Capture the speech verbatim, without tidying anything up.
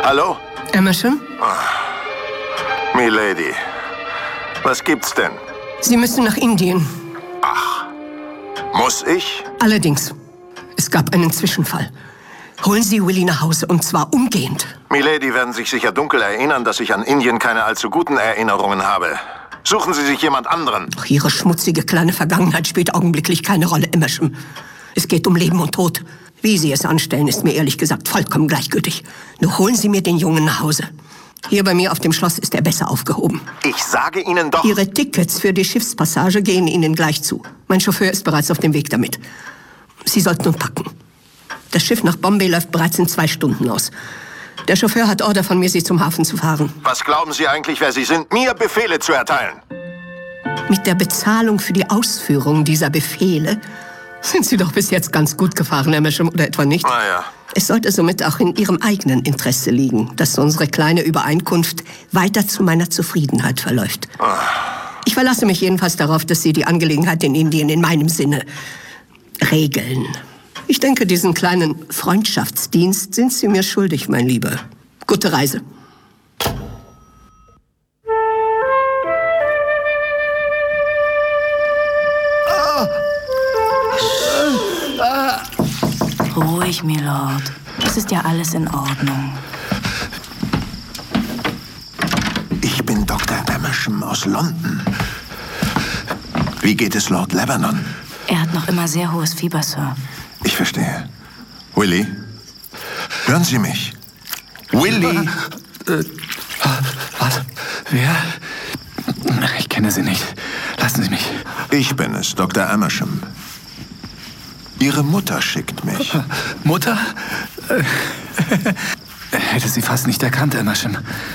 Hallo? Emerson? Oh. Milady, was gibt's denn? Sie müssen nach Indien. Ach, muss ich? Allerdings, es gab einen Zwischenfall. Holen Sie Willy nach Hause, und zwar umgehend. Milady werden sich sicher dunkel erinnern, dass ich an Indien keine allzu guten Erinnerungen habe. Suchen Sie sich jemand anderen. Ach, Ihre schmutzige kleine Vergangenheit spielt augenblicklich keine Rolle, Emerson. Es geht um Leben und Tod. Wie Sie es anstellen, ist mir ehrlich gesagt vollkommen gleichgültig. Nur holen Sie mir den Jungen nach Hause. Hier bei mir auf dem Schloss ist er besser aufgehoben. Ich sage Ihnen doch... Ihre Tickets für die Schiffspassage gehen Ihnen gleich zu. Mein Chauffeur ist bereits auf dem Weg damit. Sie sollten nun packen. Das Schiff nach Bombay läuft bereits in zwei Stunden aus. Der Chauffeur hat Order von mir, Sie zum Hafen zu fahren. Was glauben Sie eigentlich, wer Sie sind, mir Befehle zu erteilen? Mit der Bezahlung für die Ausführung dieser Befehle sind Sie doch bis jetzt ganz gut gefahren, Herr Meschem, oder etwa nicht? Na ja. Es sollte somit auch in Ihrem eigenen Interesse liegen, dass unsere kleine Übereinkunft weiter zu meiner Zufriedenheit verläuft. Oh. Ich verlasse mich jedenfalls darauf, dass Sie die Angelegenheit in Indien in meinem Sinne regeln. Ich denke, diesen kleinen Freundschaftsdienst sind Sie mir schuldig, mein Lieber. Gute Reise. Ruhig, Milord. Es ist ja alles in Ordnung. Ich bin Doktor Amersham aus London. Wie geht es Lord Lebanon? Er hat noch immer sehr hohes Fieber, Sir. Ich verstehe. Willy? Hören Sie mich? Willy? Äh, was? Wer? Ich kenne Sie nicht. Lassen Sie mich. Ich bin es, Doktor Amersham. Ihre Mutter schickt mich. Mutter? Äh, hätte sie fast nicht erkannt, Emerson.